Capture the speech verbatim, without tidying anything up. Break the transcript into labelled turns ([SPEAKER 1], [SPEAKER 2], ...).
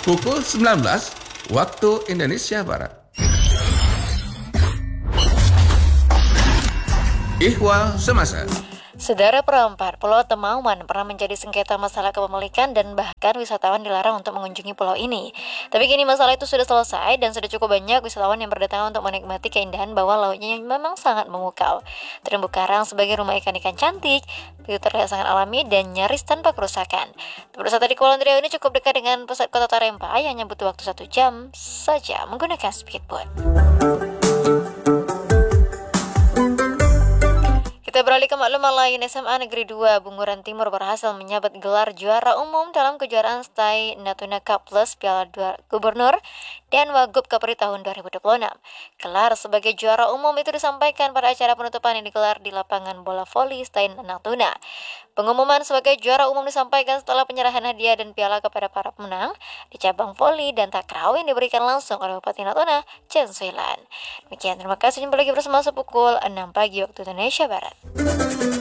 [SPEAKER 1] pukul sembilan belas waktu Indonesia Barat. Ihwal Semasa.
[SPEAKER 2] Saudara perempat, Pulau Temauman pernah menjadi sengketa masalah kepemilikan dan bahkan wisatawan dilarang untuk mengunjungi pulau ini. Tapi kini masalah itu sudah selesai dan sudah cukup banyak wisatawan yang berdatangan untuk menikmati keindahan bawah lautnya yang memang sangat memukau. Terumbu karang sebagai rumah ikan-ikan cantik, itu terlihat sangat alami dan nyaris tanpa kerusakan. Wisata di Kepulauan Riau ini cukup dekat dengan pusat kota Tarempa yang hanya butuh waktu satu jam saja menggunakan speedboat. Kita beralih ke maklumat lain. S M A Negeri dua Bunguran Timur berhasil menyabet gelar juara umum dalam kejuaraan Stai Natuna Cup Plus Piala Gubernur dan Wagub Kepri tahun dua ribu dua puluh enam. Gelar sebagai juara umum itu disampaikan pada acara penutupan yang digelar di lapangan bola voli Stai Natuna. Pengumuman sebagai juara umum disampaikan setelah penyerahan hadiah dan piala kepada para pemenang di cabang voli dan takraw yang diberikan langsung oleh Bupati Natuna, Chen Suilan. Demikian, terima kasih. Jumpa lagi bersama sepukul enam pagi waktu Indonesia Barat.